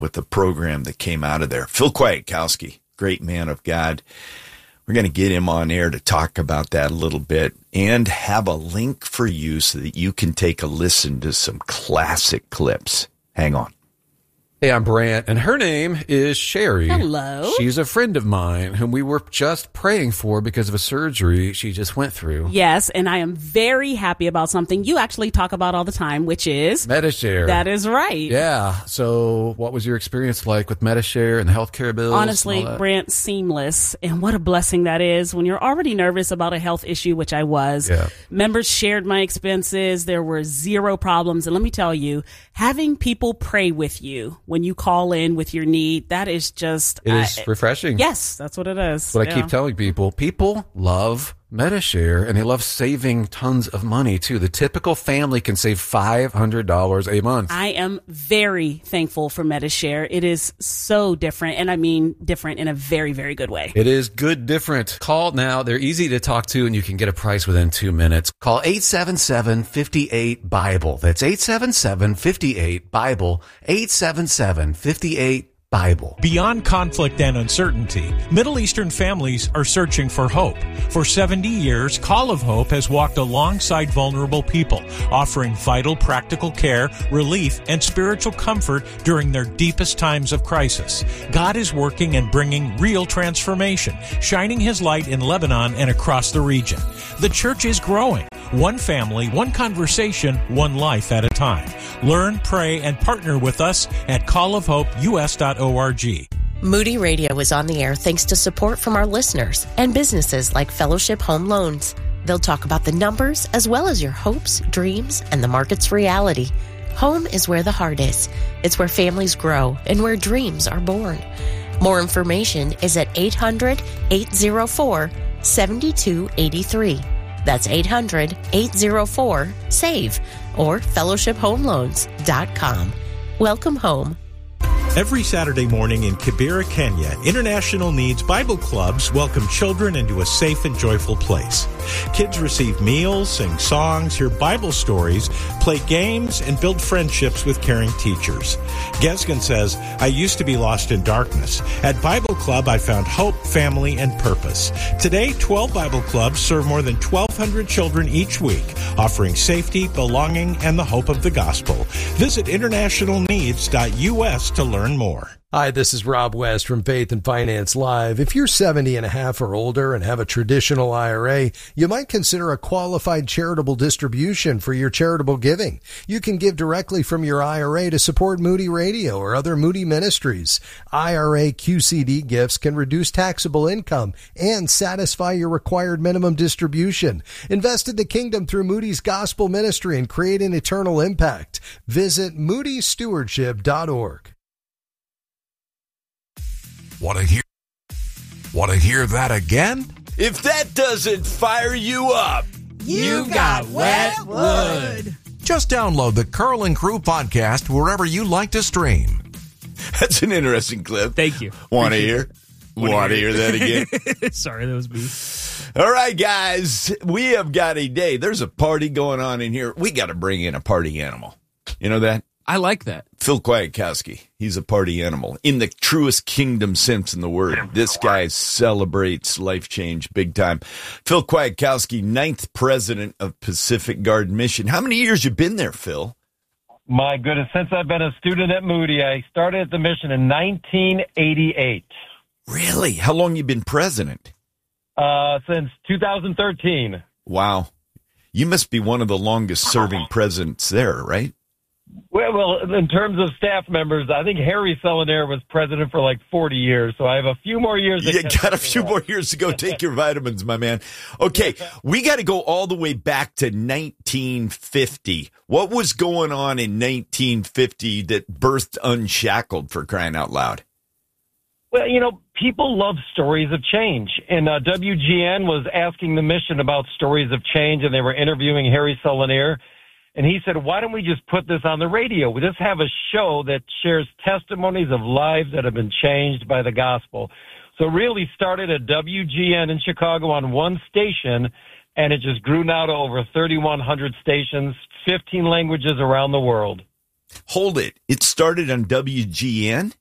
with the program that came out of there. Phil Kwiatkowski, great man of God. We're going to get him on air to talk about that a little bit and have a link for you so that you can take a listen to some classic clips. Hang on. Hey, I'm Brant, and her name is Sherry. Hello. She's a friend of mine whom we were just praying for because of a surgery she just went through. Yes, and I am very happy about something you actually talk about all the time, which is Medi-Share. That is right. Yeah. So what was your experience like with Medi-Share and the healthcare bills? Honestly, Brant, seamless. And what a blessing that is when you're already nervous about a health issue, which I was. Yeah. Members shared my expenses. There were zero problems. And let me tell you, having people pray with you when you call in with your need, that is just... It is refreshing. Yes, that's what it is. But I keep telling people, people love Medi-Share, and they love saving tons of money, too. The typical family can save $500 a month. I am very thankful for Medi-Share. It is so different, and I mean different in a very, very good way. It is good different. Call now. They're easy to talk to, and you can get a price within 2 minutes. Call 877-58-BIBLE. That's 877-58-BIBLE. 877-58-BIBLE. Beyond conflict and uncertainty, Middle Eastern families are searching for hope. For 70 years, Call of Hope has walked alongside vulnerable people, offering vital practical care, relief, and spiritual comfort during their deepest times of crisis. God is working and bringing real transformation, shining His light in Lebanon and across the region. The church is growing. One family, one conversation, one life at a time. Learn, pray, and partner with us at callofhopeus.org. Moody Radio is on the air thanks to support from our listeners and businesses like Fellowship Home Loans. They'll talk about the numbers as well as your hopes, dreams, and the market's reality. Home is where the heart is. It's where families grow and where dreams are born. More information is at 800-804-7283. That's 800-804-SAVE or fellowshiphomeloans.com. Welcome home. Every Saturday morning in Kibera, Kenya, International Needs Bible Clubs welcome children into a safe and joyful place. Kids receive meals, sing songs, hear Bible stories, play games, and build friendships with caring teachers. Gesgen says, I used to be lost in darkness. At Bible Club, I found hope, family, and purpose. Today, 12 Bible Clubs serve more than 1,200 children each week, offering safety, belonging, and the hope of the gospel. Visit internationalneeds.us to learn more. Hi, this is Rob West from Faith and Finance Live. If you're 70 and a half or older and have a traditional IRA, you might consider a qualified charitable distribution for your charitable giving. You can give directly from your IRA to support Moody Radio or other Moody ministries. IRA QCD gifts can reduce taxable income and satisfy your required minimum distribution. Invest in the kingdom through Moody's gospel ministry and create an eternal impact. Visit moodystewardship.org. Want to hear that again? If that doesn't fire you up, you got wet wood. Just download the Curl and Crew podcast wherever you like to stream. That's an interesting clip. Thank you. Want to hear? Want to hear that again? Sorry, that was me. All right, guys, we have got a day. There's a party going on in here. We got to bring in a party animal. You know that? I like that. Phil Kwiatkowski. He's a party animal in the truest kingdom sense in the word. This guy celebrates life change big time. Phil Kwiatkowski, 9th president of Pacific Guard Mission. How many years you been there, Phil? My goodness, since I've been a student at Moody, I started at the mission in 1988. Really? How long you been president? Since 2013. Wow. You must be one of the longest serving presidents there, right? Well, in terms of staff members, I think Harry Selonaire was president for like 40 years, so I have a few more years. You got a few more years to go. Take your vitamins, my man. Okay, we got to go all the way back to 1950. What was going on in 1950 that birthed Unshackled, for crying out loud? Well, you know, people love stories of change, and WGN was asking the mission about stories of change, and they were interviewing Harry Selonaire. And he said, why don't we just put this on the radio? We just have a show that shares testimonies of lives that have been changed by the gospel. So it really started at WGN in Chicago on one station, and it just grew now to over 3,100 stations, 15 languages around the world. Hold it. It started on WGN?